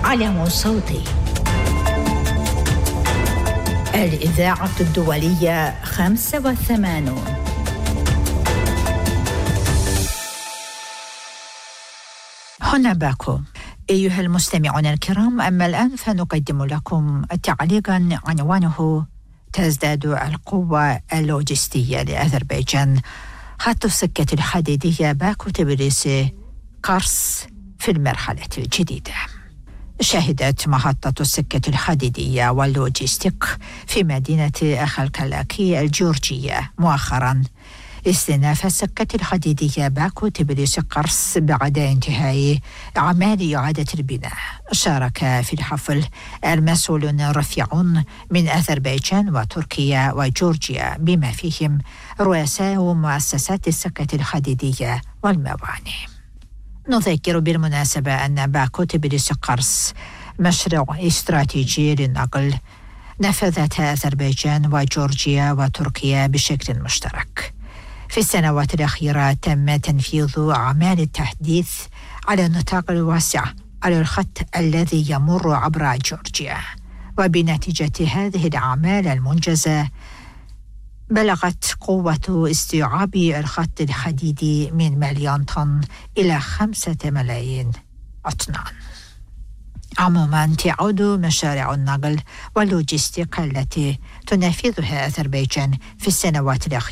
علم صوتي. الإذاعة الدولية 85. هنا باكو. أيها المستمعون الكرام، أما الآن فنقدم لكم تعليقا عنوانه: تزداد القوة اللوجستية لأذربيجان. خط السكة الحديدية باكو-تبليسي قرص في المرحلة الجديدة. شهدت محطة السكة الحديدية واللوجستيك في مدينة أخالكالاكي الجورجية مؤخرا استئناف السكة الحديدية باكو-تبليسي قرص بعد انتهاء أعمال إعادة البناء. شارك في الحفل المسؤولون الرفيعون من أذربيجان وتركيا وجورجيا بما فيهم رؤساء مؤسسات السكة الحديدية والموانئ. نذكر بالمناسبة أن باكو-تبليسي قرص مشروع استراتيجي للنقل نفذتها أذربيجان وجورجيا وتركيا بشكل مشترك. في السنوات الأخيرة تم تنفيذ أعمال التحديث على النطاق الواسع على الخط الذي يمر عبر جورجيا، وبنتيجة هذه الأعمال المنجزة بلغت قوة استيعاب الخط الحديدي من 1,000,000 طن إلى 5,000,000 أطنان. عموما تعود مشاريع النقل واللوجستيك التي تنفذها أذربيجان في السنوات الأخيرة